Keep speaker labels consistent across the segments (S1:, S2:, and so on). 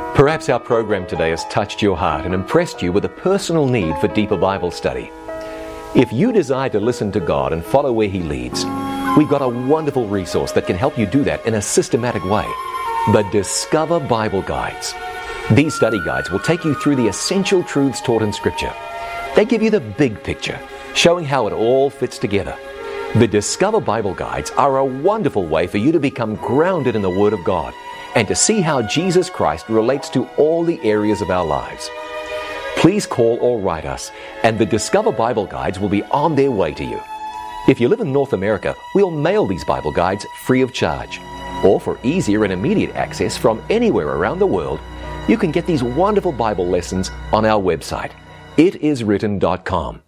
S1: Perhaps our program today has touched your heart and impressed you with a personal need for deeper Bible study. If you desire to listen to God and follow where He leads, we've got a wonderful resource that can help you do that in a systematic way. The Discover Bible Guides. These study guides will take you through the essential truths taught in Scripture. They give you the big picture, showing how it all fits together. The Discover Bible Guides are a wonderful way for you to become grounded in the Word of God and to see how Jesus Christ relates to all the areas of our lives. Please call or write us, and the Discover Bible Guides will be on their way to you. If you live in North America, we'll mail these Bible Guides free of charge. Or for easier and immediate access from anywhere around the world, you can get these wonderful Bible lessons on our website, itiswritten.com.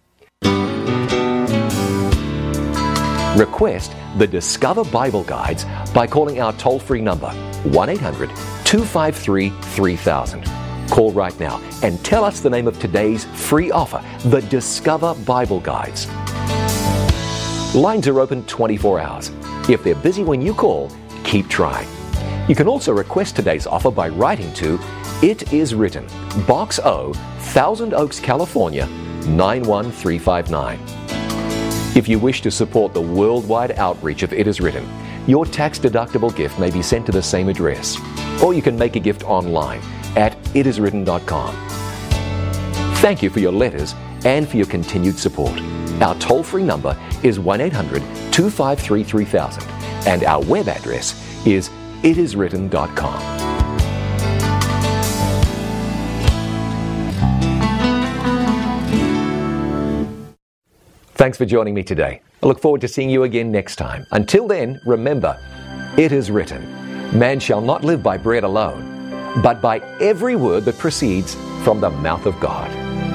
S1: Request the Discover Bible Guides by calling our toll-free number, 1-800-253-3000. Call right now and tell us the name of today's free offer, the Discover Bible Guides. Lines are open 24 hours. If they're busy when you call, keep trying. You can also request today's offer by writing to It Is Written, Box O, Thousand Oaks, California, 91359. If you wish to support the worldwide outreach of It Is Written, your tax-deductible gift may be sent to the same address, or you can make a gift online at itiswritten.com. Thank you for your letters and for your continued support. Our toll-free number is 1-800-253-3000, and our web address is itiswritten.com. Thanks for joining me today. I look forward to seeing you again next time. Until then, remember, it is written, man shall not live by bread alone, but by every word that proceeds from the mouth of God.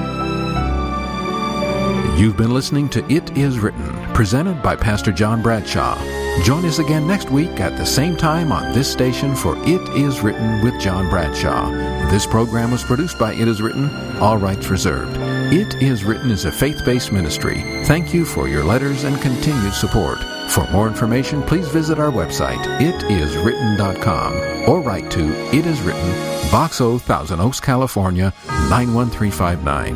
S2: You've been listening to It Is Written, presented by Pastor John Bradshaw. Join us again next week at the same time on this station for It Is Written with John Bradshaw. This program was produced by It Is Written, all rights reserved. It Is Written is a faith-based ministry. Thank you for your letters and continued support. For more information, please visit our website, itiswritten.com, or write to It Is Written, Box O, Thousand Oaks, California, 91359.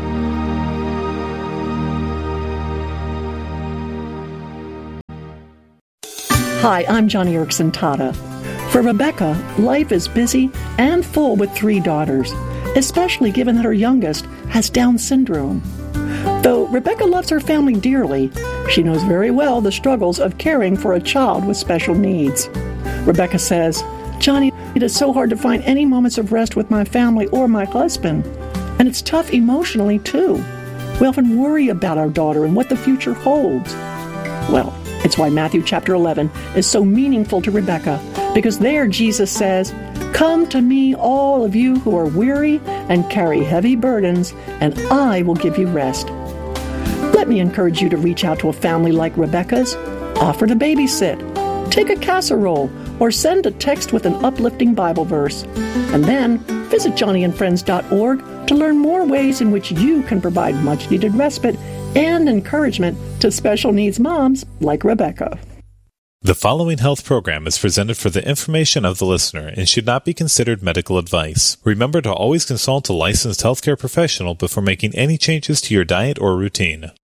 S3: Hi, I'm Joni Eareckson Tada. For Rebecca, life is busy and full with 3 daughters, especially given that her youngest has Down syndrome. Though Rebecca loves her family dearly, she knows very well the struggles of caring for a child with special needs. Rebecca says, Johnny, it is so hard to find any moments of rest with my family or my husband. And it's tough emotionally, too. We often worry about our daughter and what the future holds. Well, it's why Matthew chapter 11 is so meaningful to Rebecca, because there Jesus says, Come to me, all of you who are weary and carry heavy burdens, and I will give you rest. Let me encourage you to reach out to a family like Rebecca's. Offer to babysit, take a casserole, or send a text with an uplifting Bible verse. And then visit johnnyandfriends.org to learn more ways in which you can provide much-needed respite and encouragement to special needs moms like Rebecca.
S4: The following health program is presented for the information of the listener and should not be considered medical advice. Remember to always consult a licensed healthcare professional before making any changes to your diet or routine.